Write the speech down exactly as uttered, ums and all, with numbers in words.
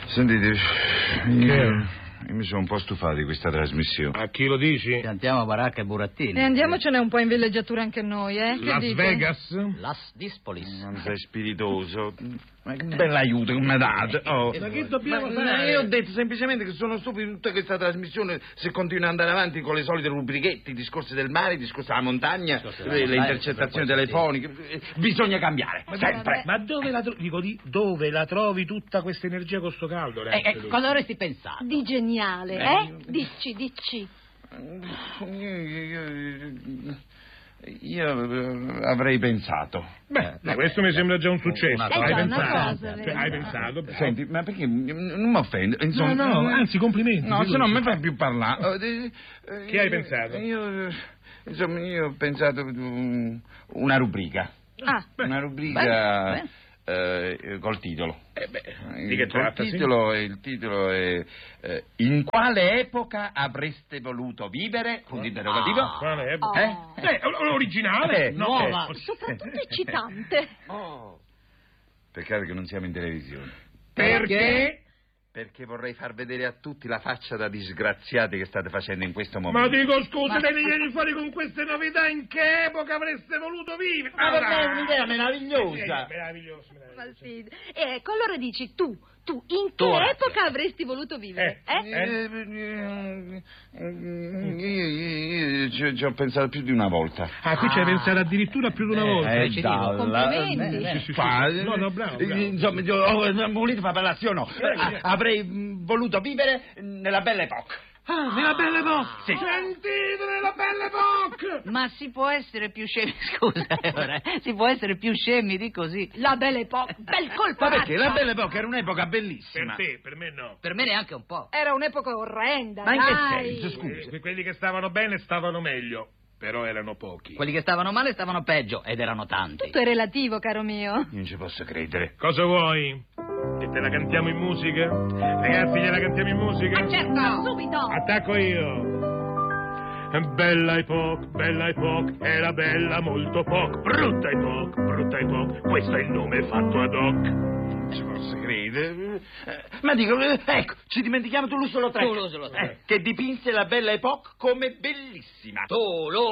Sentite, io, io mi sono un po' stufato di questa trasmissione. A chi lo dici? Cantiamo baracca e burattini. E andiamocene un po' in villeggiatura anche noi, eh? Che Las dite? Vegas? Las Dispolis. Non sei spiritoso. Ma che bell'aiuto che mi ha dato. Oh. Ma che dobbiamo Ma, fare? io ho detto semplicemente che sono stupido di tutta questa trasmissione se continua ad andare avanti con le solite rubrichette, i discorsi del mare, i discorsi della montagna, Discorsi della le, le montagna, intercettazioni sempre telefoniche. Bisogna cambiare, sempre. Ma dove la, tro- dico, di, dove la trovi tutta questa energia con sto caldo? Eh, Renzo, eh, tu? cosa avresti pensato? Di geniale, eh? Dici, dici. Io, io- io avrei pensato. Beh, ma questo mi sembra già un successo. Una hai cosa, una pensato? cosa, Cioè, vero? hai pensato? bravo. Senti, ma perché non mi offendo? Insomma, No, no, anzi, complimenti, No, se figurati. non mi fai più parlare. Eh, eh, Che hai io- pensato? Io, insomma, io ho pensato um, una rubrica. Ah, Una rubrica bene, eh, col titolo. Eh beh, Il- di che col tratta, sì? titolo, il titolo è eh, In quale epoca avreste voluto vivere? Punto interrogativo. Ah. Qual è? Oh. Eh? Eh, l'originale? Eh, no, nuova. eh. soprattutto eccitante. Oh. Peccato che non siamo in televisione. Perché? Perché vorrei far vedere a tutti la faccia da disgraziati che state facendo in questo Ma momento. dico scusa, devi vieni fuori con queste novità, in che epoca avreste voluto vivere? Ma per me è dai. un'idea meravigliosa. Sì, meraviglioso, Ma meraviglioso. sì. E ecco, allora dici tu, tu, in Tu, che Orazio. epoca avresti voluto vivere? Eh, Eh? Eh, Io, io- io ci, ci ho pensato più di una volta. Ah, qui ci hai Ah. pensato addirittura più di una Eh, volta. eh, ci dico. Complimenti. Bene, Sì, sì, Fa- sì. No, no, bravo, eh, bravo. Insomma, io, oh, volete far parlare, sì o no? Eh, Ah, Avrei mh, voluto vivere nella bella epoca. Ah, nella bella epoca! Sì. Sentite nella bella epoca! Ma si può essere più scemi, scusa, ora, si può essere più scemi di così? La belle epoca, bel colpo. Ma perché la bella epoca era un'epoca bellissima. Per te, per me no. Per me neanche un po'. Era un'epoca orrenda, Ma in che dai. senso, scusa? Eh, quelli che stavano bene stavano meglio, però erano pochi. Quelli che stavano male stavano peggio, ed erano tanti. Tutto è relativo, caro mio. Io non ci posso credere. Cosa vuoi? Che te la cantiamo in musica? Ragazzi, gliela cantiamo in musica? Ma certo, subito. Attacco io. Bella epoca, bella epoca, era bella molto poco. Brutta epoca, brutta epoca, questo è il nome fatto ad hoc. Non ci posso credere. Eh, Ma dico, eh, ecco, ci dimentichiamo Toulouse-Lautrec. Toulouse-Lautrec. Eh, che dipinse la bella epoca come bellissima. Tu, lo